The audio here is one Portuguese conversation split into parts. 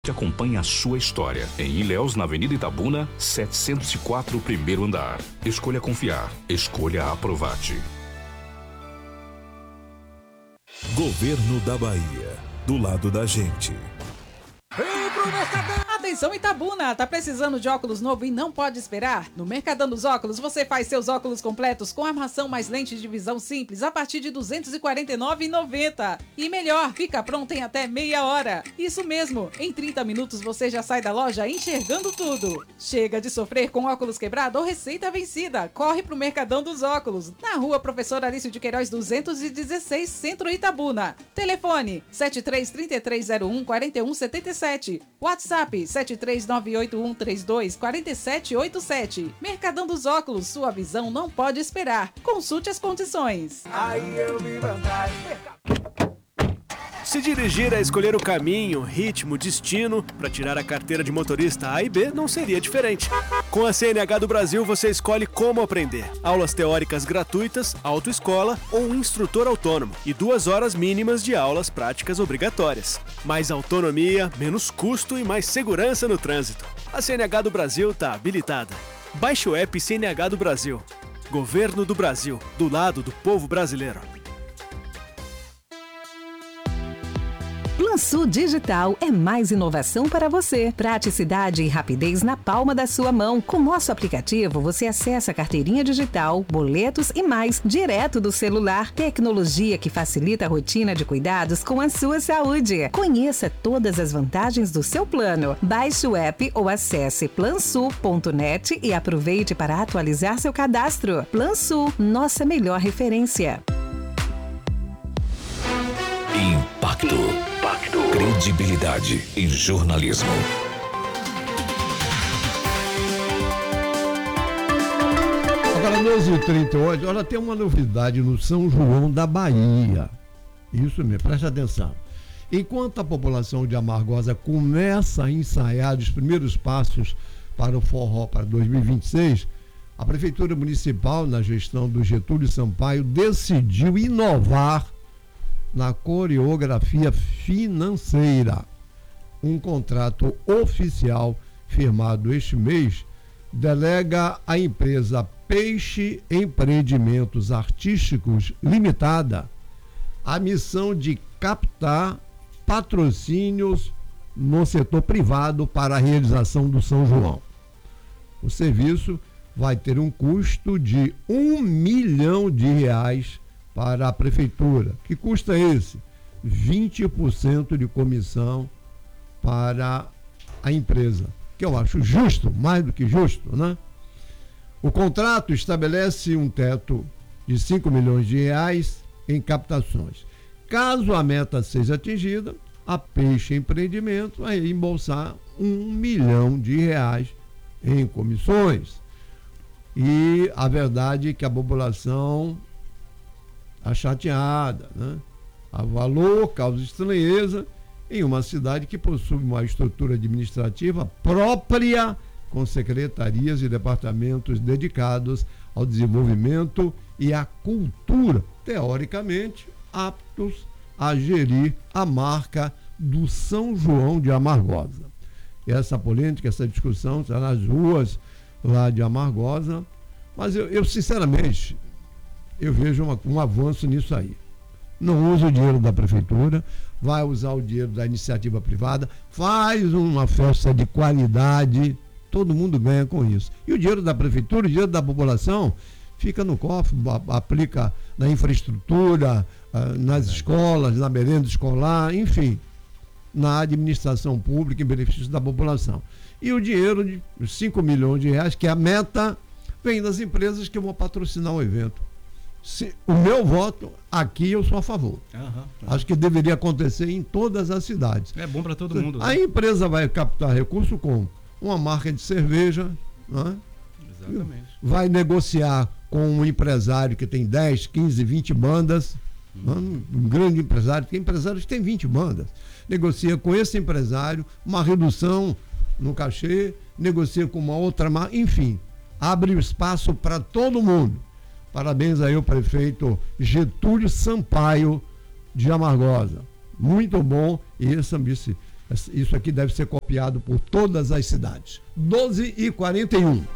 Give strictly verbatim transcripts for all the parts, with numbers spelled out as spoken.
que acompanha a sua história. Em Ilhéus, na Avenida Itabuna, setecentos e quatro, primeiro andar. Escolha confiar. Escolha a Aprovate. Governo da Bahia. Do lado da gente. Atenção Itabuna, tá precisando de óculos novo e não pode esperar? No Mercadão dos Óculos você faz seus óculos completos com armação mais lente de visão simples a partir de duzentos e quarenta e nove reais e noventa centavos. E melhor, fica pronto em até meia hora. Isso mesmo, em trinta minutos você já sai da loja enxergando tudo. Chega de sofrer com óculos quebrado ou receita vencida. Corre pro Mercadão dos Óculos, na rua Professor Alício de Queiroz duzentos e dezesseis, Centro Itabuna. Telefone sete três três três zero um quatro um sete sete. WhatsApp sete três nove oito um três dois quatro sete oito sete. Mercadão dos Óculos, sua visão não pode esperar. Consulte as condições. Aí eu vi vantagem. Se dirigir é escolher o caminho, ritmo, destino, para tirar a carteira de motorista A e B não seria diferente. Com a C N H do Brasil você escolhe como aprender. Aulas teóricas gratuitas, autoescola ou um instrutor autônomo e duas horas mínimas de aulas práticas obrigatórias. Mais autonomia, menos custo e mais segurança no trânsito. A C N H do Brasil está habilitada. Baixe o app C N H do Brasil. Governo do Brasil, do lado do povo brasileiro. PlanSul Digital é mais inovação para você. Praticidade e rapidez na palma da sua mão. Com nosso aplicativo, você acessa a carteirinha digital, boletos e mais, direto do celular. Tecnologia que facilita a rotina de cuidados com a sua saúde. Conheça todas as vantagens do seu plano. Baixe o app ou acesse plansul ponto net e aproveite para atualizar seu cadastro. PlanSul, nossa melhor referência. Impacto. Credibilidade em jornalismo. Agora, doze e trinta e oito, olha, tem uma novidade no São João da Bahia. Isso mesmo, preste atenção. Enquanto a população de Amargosa começa a ensaiar os primeiros passos para o forró para dois mil e vinte e seis, a Prefeitura Municipal, na gestão do Getúlio Sampaio, decidiu inovar na coreografia financeira. Um contrato oficial firmado este mês delega à empresa Peixe Empreendimentos Artísticos Limitada a missão de captar patrocínios no setor privado para a realização do São João. O serviço vai ter um custo de um milhão de reais para a prefeitura. Que custa esse? vinte por cento de comissão para a empresa, que eu acho justo, mais do que justo, né? O contrato estabelece um teto de cinco milhões de reais em captações. Caso a meta seja atingida, a Peixe Empreendimento vai embolsar um milhão de reais em comissões. E a verdade é que a população está chateada, né? A valor causa estranheza em uma cidade que possui uma estrutura administrativa própria, com secretarias e departamentos dedicados ao desenvolvimento e à cultura, teoricamente aptos a gerir a marca do São João de Amargosa. E essa polêmica, essa discussão está nas ruas lá de Amargosa, mas eu, eu sinceramente, eu vejo uma, um avanço nisso aí. Não usa o dinheiro da prefeitura, vai usar o dinheiro da iniciativa privada, faz uma festa de qualidade, todo mundo ganha com isso. E o dinheiro da prefeitura, o dinheiro da população, fica no cofre, aplica na infraestrutura, nas escolas, na merenda escolar, enfim, na administração pública em benefício da população. E o dinheiro de cinco milhões de reais, que é a meta, vem das empresas que vão patrocinar o evento. Se, o meu voto, aqui eu sou a favor. Uhum, uhum. Acho que deveria acontecer em todas as cidades. É bom para todo mundo. A né? empresa vai captar recurso com uma marca de cerveja, né? Exatamente. Vai negociar com um empresário que tem dez, quinze, vinte bandas, uhum. né? Um grande empresário, tem empresários que tem vinte bandas. Negocia com esse empresário uma redução no cachê, negocia com uma outra marca, enfim, abre espaço para todo mundo. Parabéns aí ao prefeito Getúlio Sampaio de Amargosa. Muito bom. E esse, esse, Isso aqui deve ser copiado por todas as cidades. doze e quarenta e um.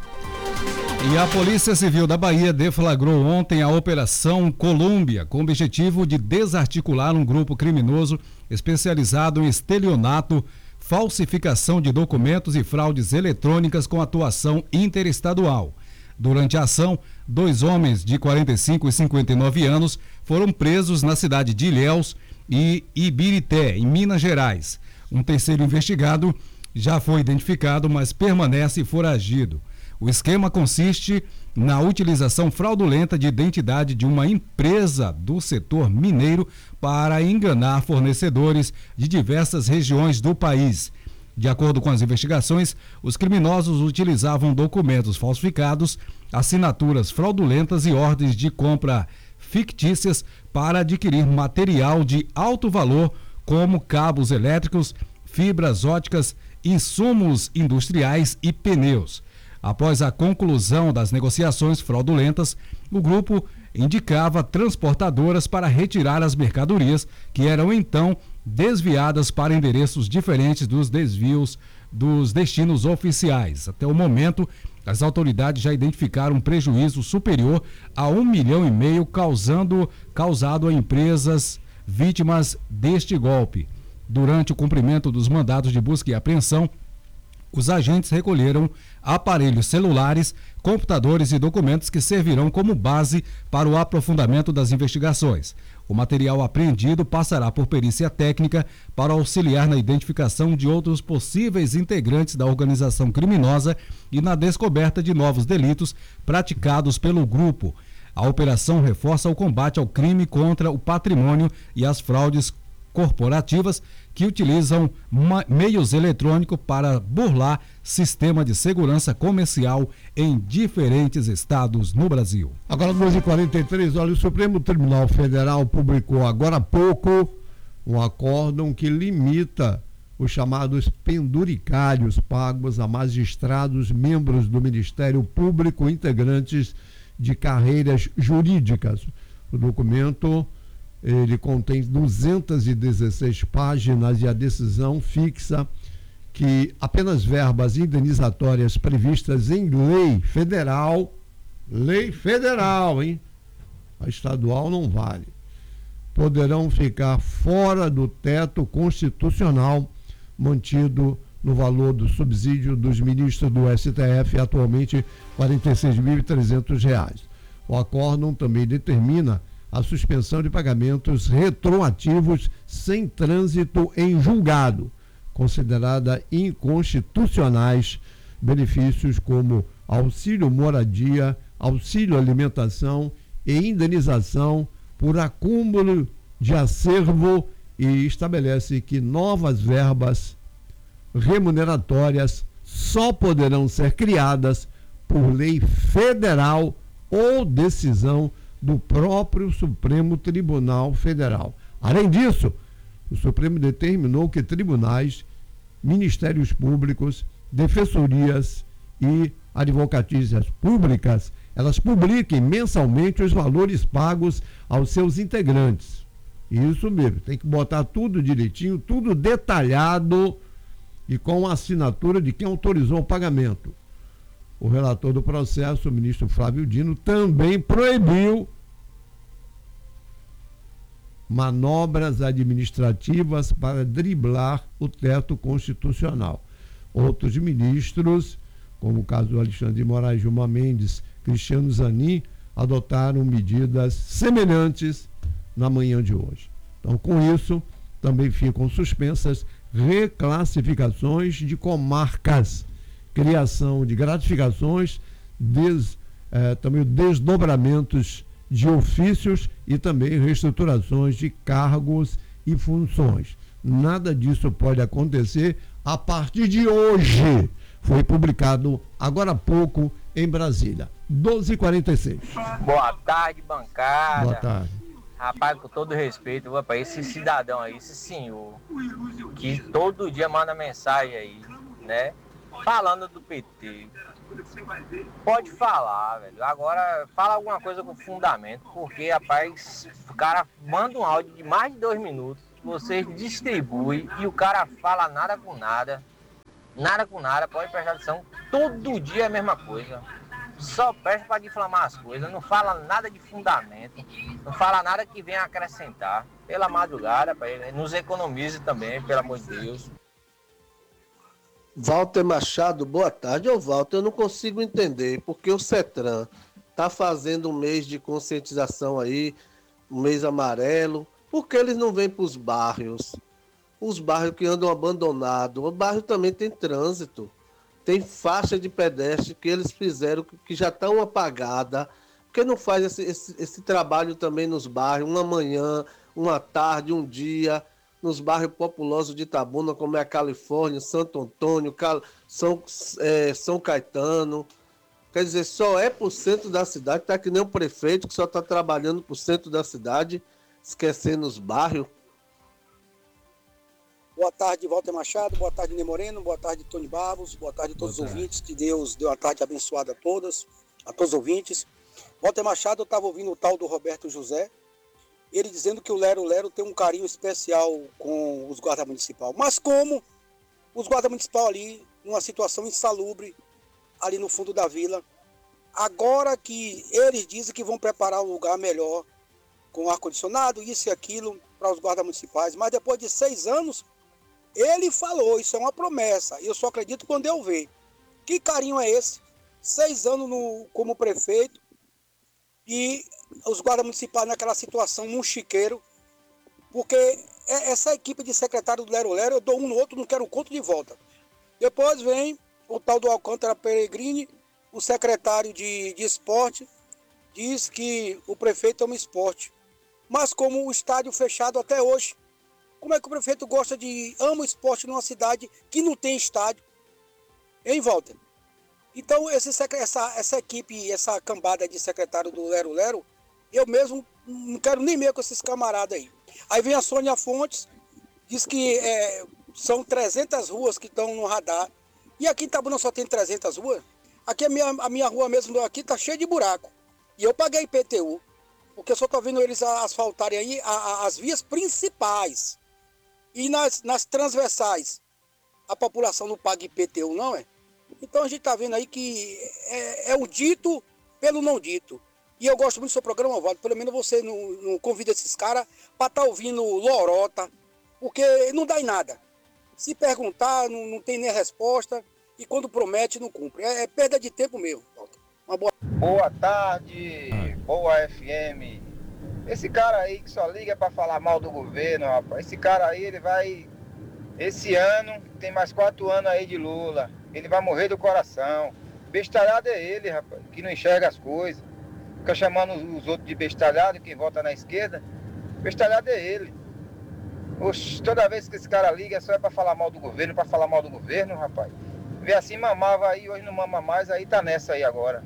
E a Polícia Civil da Bahia deflagrou ontem a Operação Colômbia, com o objetivo de desarticular um grupo criminoso especializado em estelionato, falsificação de documentos e fraudes eletrônicas com atuação interestadual. Durante a ação, dois homens de quarenta e cinco e cinquenta e nove anos foram presos na cidade de Ilhéus e Ibirité, em Minas Gerais. Um terceiro investigado já foi identificado, mas permanece foragido. O esquema consiste na utilização fraudulenta de identidade de uma empresa do setor mineiro para enganar fornecedores de diversas regiões do país. De acordo com as investigações, os criminosos utilizavam documentos falsificados, assinaturas fraudulentas e ordens de compra fictícias para adquirir material de alto valor, como cabos elétricos, fibras óticas, insumos industriais e pneus. Após a conclusão das negociações fraudulentas, o grupo indicava transportadoras para retirar as mercadorias que eram então desviadas para endereços diferentes dos desvios dos destinos oficiais. Até o momento, as autoridades já identificaram um prejuízo superior a um milhão e meio causando, causado a empresas vítimas deste golpe. Durante o cumprimento dos mandados de busca e apreensão, os agentes recolheram aparelhos celulares, computadores e documentos que servirão como base para o aprofundamento das investigações. O material apreendido passará por perícia técnica para auxiliar na identificação de outros possíveis integrantes da organização criminosa e na descoberta de novos delitos praticados pelo grupo. A operação reforça o combate ao crime contra o patrimônio e as fraudes corporativas que utilizam meios eletrônicos para burlar sistema de segurança comercial em diferentes estados no Brasil. Agora, doze e quarenta e três, olha, o Supremo Tribunal Federal publicou agora há pouco um acórdão que limita os chamados penduricários pagos a magistrados, membros do Ministério Público, integrantes de carreiras jurídicas. O documento ele contém duzentas e dezesseis páginas e a decisão fixa que apenas verbas indenizatórias previstas em lei federal, lei federal, hein? A estadual não vale, poderão ficar fora do teto constitucional mantido no valor do subsídio dos ministros do S T F, atualmente quarenta e seis mil e trezentos reais. O acórdão também determina a suspensão de pagamentos retroativos sem trânsito em julgado, considerada inconstitucionais, benefícios como auxílio moradia, auxílio alimentação e indenização por acúmulo de acervo, e estabelece que novas verbas remuneratórias só poderão ser criadas por lei federal ou decisão do próprio Supremo Tribunal Federal. Além disso, o Supremo determinou que tribunais, ministérios públicos, defensorias e advocatícias públicas, elas publiquem mensalmente os valores pagos aos seus integrantes. Isso mesmo, tem que botar tudo direitinho, tudo detalhado e com a assinatura de quem autorizou o pagamento. O relator do processo, o ministro Flávio Dino, também proibiu manobras administrativas para driblar o teto constitucional. Outros ministros, como o caso do Alexandre de Moraes, Gilmar Mendes, Cristiano Zanin, adotaram medidas semelhantes na manhã de hoje. Então, com isso, também ficam suspensas reclassificações de comarcas, criação de gratificações, des, eh, também desdobramentos de ofícios e também reestruturações de cargos e funções. Nada disso pode acontecer a partir de hoje. Foi publicado agora há pouco em Brasília. doze e quarenta e seis. Boa tarde, bancada. Boa tarde. Rapaz, com todo respeito, vou para esse cidadão aí, esse senhor, que todo dia manda mensagem aí, né? Falando do P T. Pode falar, velho. Agora, fala alguma coisa com fundamento, porque, rapaz, o cara manda um áudio de mais de dois minutos vocês distribuem e o cara fala nada com nada, nada com nada, pode prestar atenção, todo dia é a mesma coisa. Só presta para difamar as coisas, não fala nada de fundamento, não fala nada que venha acrescentar. Pela madrugada, pai, nos economize também, pelo amor de Deus. Walter Machado, boa tarde. Ô Walter, eu não consigo entender porque o CETRAN tá fazendo um mês de conscientização aí, um mês amarelo, por que eles não vêm para os bairros? Os bairros que andam abandonados, o bairro também tem trânsito. Tem faixa de pedestre que eles fizeram que já estão apagadas. Por que não faz esse, esse, esse trabalho também nos bairros? Uma manhã, uma tarde, um dia, nos bairros populosos de Itabuna, como é a Califórnia, Santo Antônio, Cal... São, é, São Caetano. Quer dizer, só é para o centro da cidade, está que nem o prefeito que só está trabalhando para o centro da cidade, esquecendo os bairros. Boa tarde, Walter Machado. Boa tarde, Ney Moreno. Boa tarde, Tony Barros. Boa tarde a todos os ouvintes. Que Deus deu uma tarde abençoada a todas, a todos os ouvintes. Walter Machado, eu estava ouvindo o tal do Roberto José, ele dizendo que o Lero Lero tem um carinho especial com os guardas municipais. Mas como os guardas municipais ali, numa situação insalubre, ali no fundo da vila, agora que eles dizem que vão preparar um lugar melhor, com ar-condicionado, isso e aquilo, para os guardas municipais, mas depois de seis anos, ele falou, isso é uma promessa, eu só acredito quando eu ver. Que carinho é esse? Seis anos no, como prefeito e os guardas municipais naquela situação, num chiqueiro, porque essa equipe de secretário do Lero Lero, eu dou um no outro, não quero um conto de volta. Depois vem o tal do Alcântara Peregrini, o secretário de, de esporte, diz que o prefeito ama esporte. Mas como o estádio fechado até hoje, como é que o prefeito gosta de ama o esporte numa cidade que não tem estádio? Hein, Walter? Então, esse, essa, essa equipe, essa cambada de secretário do Lero Lero, eu mesmo não quero nem meio com esses camaradas aí. Aí vem a Sônia Fontes, diz que é, são trezentas ruas que estão no radar. E aqui em Itabuna só tem trezentas ruas. Aqui a minha, a minha rua mesmo aqui tá cheia de buraco. E eu paguei I P T U, porque eu só tô vendo eles asfaltarem aí a, a, as vias principais. E nas, nas transversais, a população não paga I P T U, não é? Então a gente tá vendo aí que é, é o dito pelo não dito. E eu gosto muito do seu programa, Walter. Pelo menos você não, não convida esses caras para estar tá ouvindo lorota, porque não dá em nada. Se perguntar, não, não tem nem resposta. E quando promete, não cumpre. É, é perda de tempo mesmo, Walter. Uma boa... Boa tarde, boa F M. Esse cara aí que só liga para falar mal do governo, rapaz. Esse cara aí, ele vai... Esse ano, tem mais quatro anos aí de Lula. Ele vai morrer do coração. Bestalhado é ele, rapaz, que não enxerga as coisas. Fica chamando os outros de bestalhado, quem vota na esquerda. Bestalhado é ele. Oxe, toda vez que esse cara liga, só é para falar mal do governo, para falar mal do governo, rapaz. Vê assim, mamava aí, hoje não mama mais, aí tá nessa aí agora.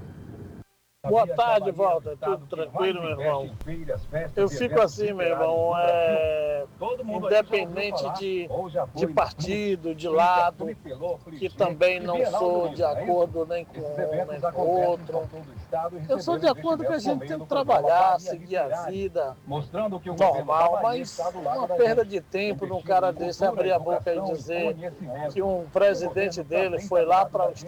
Boa tarde, Walter. Tudo tranquilo, meu irmão? Eu fico assim, meu irmão, é... independente de, de partido, de lado, que também não sou de acordo nem com um nem com outro. Eu sou de acordo que a gente tem que trabalhar, seguir a vida normal, mas uma perda de tempo num cara desse abrir a boca e dizer que um presidente dele foi lá para